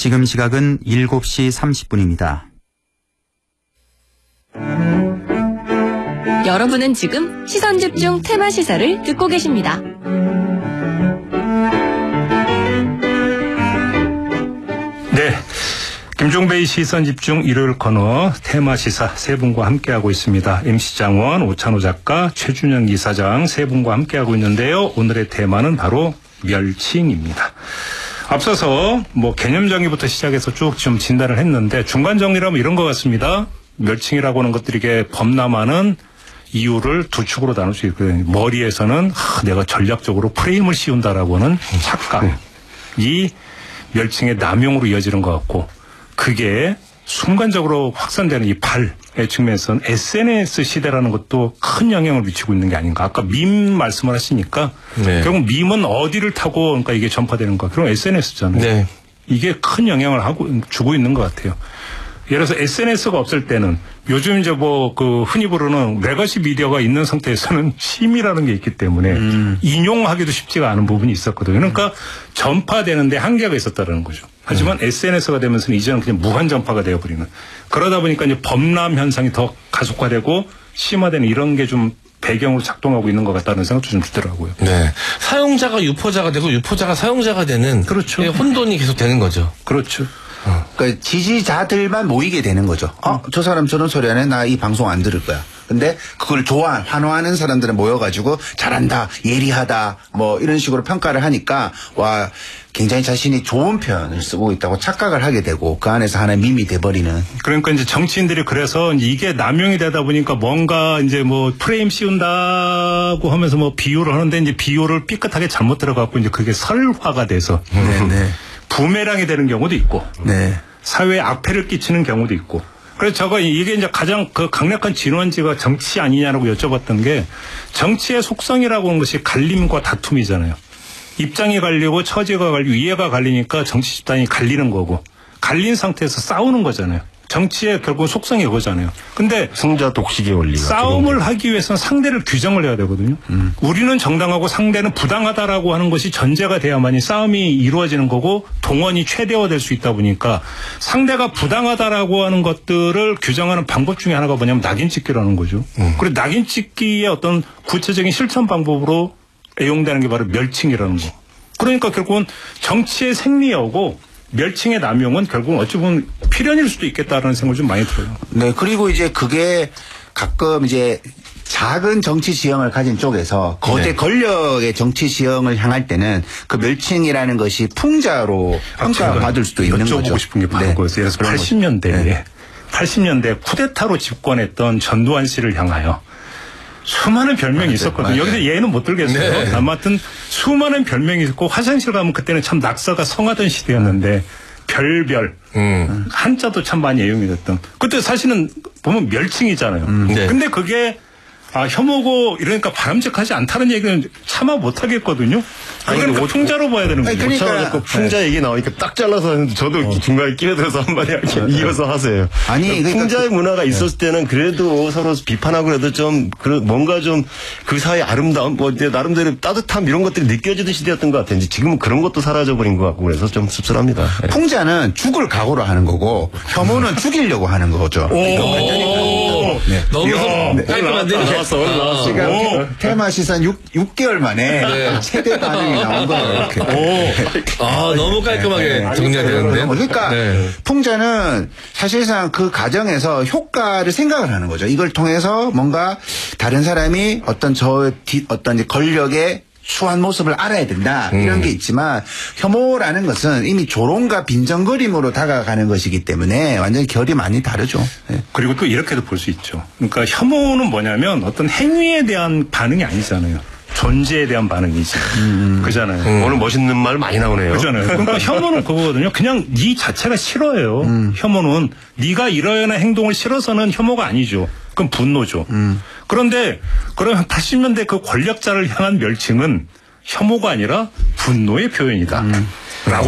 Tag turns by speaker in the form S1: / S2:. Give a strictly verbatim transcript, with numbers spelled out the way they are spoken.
S1: 지금 시각은 일곱 시 삼십 분입니다.
S2: 여러분은 지금 시선집중 테마시사를 듣고 계십니다.
S3: 네, 김종배의 시선집중 일요일 코너 테마시사 세 분과 함께하고 있습니다. 엠씨 장원, 오찬호 작가, 최준영 이사장 세 분과 함께하고 있는데요. 오늘의 테마는 바로 멸칭입니다. 앞서서 뭐 개념 정의부터 시작해서 쭉 좀 진단을 했는데 중간 정리라면 이런 것 같습니다. 멸칭이라고 하는 것들이 이게 범람하는 이유를 두 축으로 나눌 수 있거든요. 머리에서는 하, 내가 전략적으로 프레임을 씌운다라고 하는 착각. 이 멸칭의 남용으로 이어지는 것 같고 그게 순간적으로 확산되는 이 발의 측면에서는 에스엔에스 시대라는 것도 큰 영향을 미치고 있는 게 아닌가. 아까 밈 말씀을 하시니까 네. 결국 밈은 어디를 타고 그러니까 이게 전파되는가. 그럼 에스엔에스잖아요. 네. 이게 큰 영향을 하고 주고 있는 것 같아요. 예를 들어서 에스엔에스가 없을 때는 요즘 이제 뭐 그 흔히 부르는 레거시 미디어가 있는 상태에서는 심의라는 게 있기 때문에 음. 인용하기도 쉽지가 않은 부분이 있었거든요. 그러니까 음. 전파되는데 한계가 있었다는 거죠. 하지만 음. 에스엔에스가 되면서는 이제는 그냥 무한 전파가 되어버리는. 그러다 보니까 이제 범람 현상이 더 가속화되고 심화되는 이런 게 좀 배경으로 작동하고 있는 것 같다는 생각도 좀 들더라고요.
S4: 네. 사용자가 유포자가 되고 유포자가 사용자가 되는
S3: 그렇죠.
S4: 혼돈이 계속 되는 거죠.
S3: 그렇죠.
S5: 어. 그러니까 지지자들만 모이게 되는 거죠. 어, 저 사람 저런 소리 하네. 나 이 방송 안 들을 거야. 근데 그걸 좋아, 환호하는 사람들은 모여가지고 잘한다, 예리하다, 뭐 이런 식으로 평가를 하니까 와 굉장히 자신이 좋은 표현을 쓰고 있다고 착각을 하게 되고 그 안에서 하나의 밈이 돼버리는.
S3: 그러니까 이제 정치인들이 그래서 이게 남용이 되다 보니까 뭔가 이제 뭐 프레임 씌운다고 하면서 뭐 비유를 하는데 이제 비유를 삐끗하게 잘못 들어갖고 이제 그게 설화가 돼서. 네네. 부메랑이 되는 경우도 있고, 네. 사회에 악폐를 끼치는 경우도 있고. 그래서 저거 이게 이제 가장 그 강력한 진원지가 정치 아니냐라고 여쭤봤던 게 정치의 속성이라고 하는 것이 갈림과 다툼이잖아요. 입장이 갈리고 처지가 갈리고 이해가 갈리니까 정치 집단이 갈리는 거고 갈린 상태에서 싸우는 거잖아요. 정치의 결국 속성이 그거잖아요. 근데
S6: 승자 독식의 원리가
S3: 싸움을 하기 위해서는 상대를 규정을 해야 되거든요. 음. 우리는 정당하고 상대는 부당하다라고 하는 것이 전제가 돼야만이 싸움이 이루어지는 거고 동원이 최대화될 수 있다 보니까 상대가 부당하다라고 하는 것들을 규정하는 방법 중에 하나가 뭐냐면 낙인 찍기라는 거죠. 음. 그리고 낙인 찍기의 어떤 구체적인 실천 방법으로 애용되는 게 바로 멸칭이라는 거. 그러니까 결국은 정치의 생리하고 멸칭의 남용은 결국은 어찌 보면 필연일 수도 있겠다라는 생각을 좀 많이 들어요.
S5: 네, 그리고 이제 그게 가끔 이제 작은 정치 지형을 가진 쪽에서 거대 네. 권력의 정치 지형을 향할 때는 그 멸칭이라는 것이 풍자로 평가받을 수도 있는 거죠.
S3: 여쭤보고 싶은 게 바로 네. 그거였어요. 그래서 팔십 년대에 네. 팔십 년대 쿠데타로 집권했던 전두환 씨를 향하여 수많은 별명이 맞아요. 있었거든요. 맞아요. 여기서 예는 못 들겠어요. 네. 아무튼 수많은 별명이 있었고 화장실 가면 그때는 참 낙서가 성하던 시대였는데 별별 음. 한자도 참 많이 애용이 됐던. 그때 사실은 보면 멸칭이잖아요. 음. 네. 근데 그게 아, 혐오고 이러니까 바람직하지 않다는 얘기는 차마 못 하겠거든요. 아니, 그러니까 뭐, 풍자로 봐야 되는 거죠.
S6: 그러니까 그 풍자 네. 얘기 나오니까 딱 잘라서 하는데 저도 어. 중간에 끼어들어서 한마디 이어서 하세요. 아니 그러니까 풍자의 그, 문화가 있었을 네. 때는 그래도 서로 비판하고 그래도 좀 그런 뭔가 좀 그 사이의 아름다움, 뭐 이제 나름대로 따뜻함 이런 것들이 느껴지던 시대였던 것 같아요. 지금은 그런 것도 사라져 버린 것 같고 그래서 좀 씁쓸합니다.
S5: 네. 풍자는 죽을 각오로 하는 거고 혐오는 죽이려고 하는 거죠.
S4: 오. 오. 네. 너무 네. 깔끔한데
S6: 나왔어, 나왔어.
S5: 지금 테마 시선 육 개월 만에 네. 최대 반응이 나온 거예요. 이렇게.
S4: 오. 아 너무 깔끔하게 네. 정리되는데.
S5: 그러니까 네. 풍자는 사실상 그 과정에서 효과를 생각을 하는 거죠. 이걸 통해서 뭔가 다른 사람이 어떤 저 어떤 이제 권력의 수한 모습을 알아야 된다 이런 음. 게 있지만 혐오라는 것은 이미 조롱과 빈정거림으로 다가가는 것이기 때문에 완전히 결이 많이 다르죠. 네.
S3: 그리고 또 이렇게도 볼 수 있죠. 그러니까 혐오는 뭐냐면 어떤 행위에 대한 반응이 아니잖아요. 존재에 대한 반응이지. 음. 그잖아요.
S6: 음. 오늘 멋있는 말 많이 나오네요.
S3: 그잖아요. 그러니까 혐오는 그거거든요. 그냥 네 자체가 싫어요. 음. 혐오는 네가 이러한 행동을 싫어서는 혐오가 아니죠. 그건 분노죠. 음. 그런데 그럼 팔십 년대 그 권력자를 향한 멸칭은 혐오가 아니라 분노의 표현이다. 음.